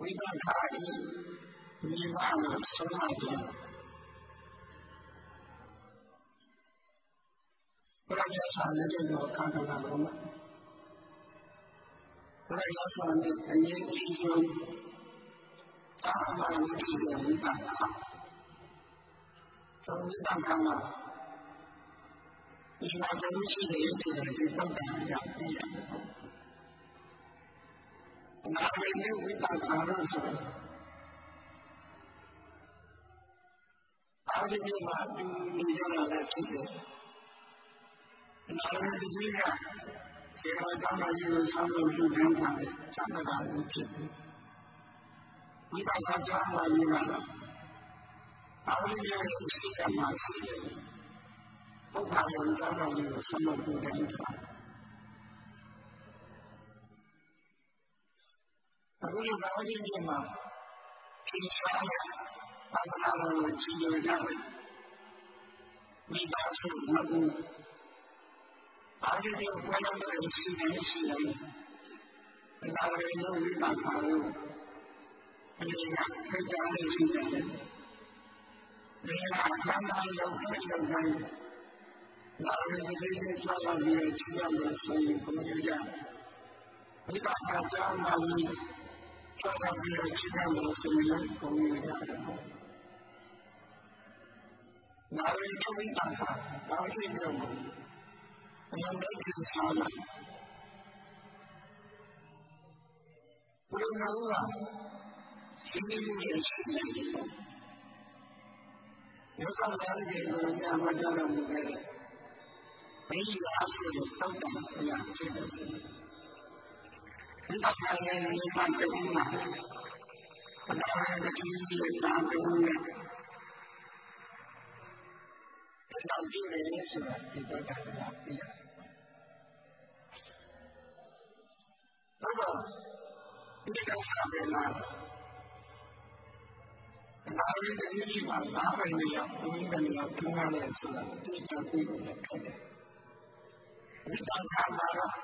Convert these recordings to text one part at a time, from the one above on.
ဝိပဿနာဤနိဗ္ဗာန်ကိုဆုံးမခြင်းဘုရားမြတ်စွာဘုရားကိုကာကနာလို့ဘုရားစွာဘုရားအရေးကြီးဆုံးသာမန်ဝိသီဝိပဿနာသောဝိပဿနာဒီမှာတည်းရှိတဲ့ဆိုတဲ့ဒီပုံစံအရာပြီးရတယ်။နာမည်ဝိပဿနာလို့ဆိုတယ်။အားဒီမှာဒီလိုရလာတဲ့ဖြစ်တယ်။နာမည်ကြီးကစေတနာကြောင့်လည်းဆောင်းလို့ပြုနေတယ်။စံတာလည်းဖြစ်တယ်။ဝိပဿနာကြောင့်လည်းရလာအားဒီရဲ့ရှိရမှာရှိတယ်။ဘုရားရဲ့ကြောင့်လည်းဆောင်းလို့ပြုနေတယ်။အခုဒီဘာဝတိမှာသင်္ချာဘာဝနာကိုကြည့်ရကြတယ်မိသားစုမကူအားဒီကိုဘယ်လိုလဲရှိနေဒါလည်းလို့ဒီမှာပါလို့ဒီကခေတ္တလေးရှိတယ်ဒီကဆန္ဒလုံးနဲ့လုံးတိုင်းဒါလည်းဒီလိုကြောက်ရပြီးချီရလို့ဆိုရင်ဘုရားကြဒီကကြောင့်မှဆောက်ရပြီးချီရလို့ဆိုရင်ဘုရားကြနာရီတို့ဝိပဿနာဒါရှိလို့ဘယ်လိုလဲသင်္ချာလဲဘုရားကစိတ်မှုရဲ့ရှိနေတယ်ရသော်လည်းဒီလိုများမကြတော့ဘူးလေဘယ်လိုအားဆိုတော့တောက်တယ်အရာရှိတယ်ဒီတော့လည်းဒီမှာတူမှာဘာလို့ဒီလိုတာတူလဲတော့ဒီလိုဆိုတာဒီတော့တာပြရတော့ဒီကစားတယ်လားဒါလည်းဒီမှာလာပဲနေရဘုန်းကြီးကထင်ရတယ်ဆိုတာဒီချပ်ပြီးလို့ခက်တယ်ဒီတော့ခါမှာတော့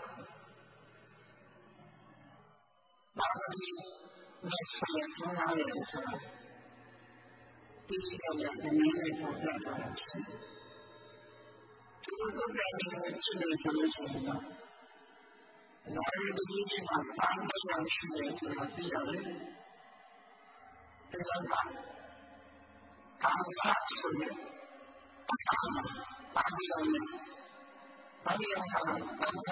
ဘာလို့ဒီလက်ရှိရထားရလဲဆိုတာဒီတော့လည်းဒီနေ့ပေါ်ပြတာရှိတယ်ဒီလိုမျိုးရှိနေဆိုလို့ရှိရင်တော့ဒါလည်းဒီနေ့မှာပန်းတရားရှိတယ်ဆိုတာသိရတယ်ဒီတော့ကာမဆိုရင်ပါဠိတော်နဲ့